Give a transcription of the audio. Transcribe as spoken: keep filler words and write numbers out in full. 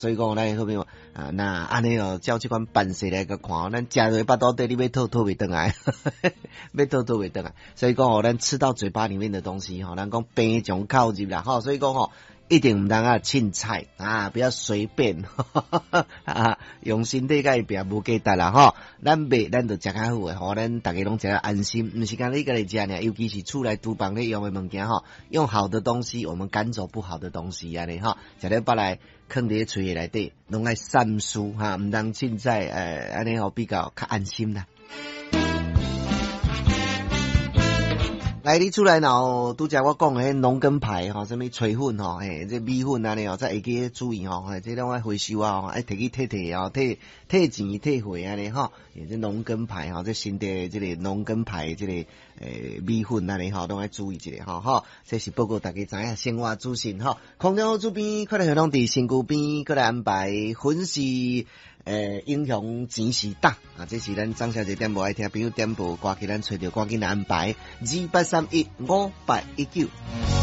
所以讲咱好比啊，那安尼哦，照即款办事来个看，咱食落巴肚底，你要吐吐袂倒来，要吐吐袂倒来。所以讲哦，咱吃到嘴巴里面的东西吼，咱讲病从口入啦吼，所以讲吼。一定唔通啊凊彩啊，不要随便啊，用身体甲伊拼无价值啦吼。咱买咱就食较好诶，吼，咱大家拢食得安心，毋是讲你个来食呢，尤其是厝内厨房咧用诶物件吼，用好的东西，我们赶走不好的东西安尼吼，食了巴来放伫喙诶内底，拢爱三思哈，毋通凊彩诶，安尼吼比较较安心啦。来，你出来然拄则我讲诶，农耕牌吼，什么炊粉吼，嘿，这米粉安尼哦，再会记注意吼，嘿，这拢爱回收啊，爱摕去退退哦，退退钱退货安尼吼，这农耕牌吼，这新的这个农耕牌这个诶米粉安尼吼，拢爱注意一下吼吼，这是报告大家知影生活资讯吼，空调主编快乐系统伫身躯边，过来安排粉是。诶，英雄钱是大啊！这是咱张小姐点播爱听朋友点播，歌曲咱找着赶紧安排二八三一五八一九。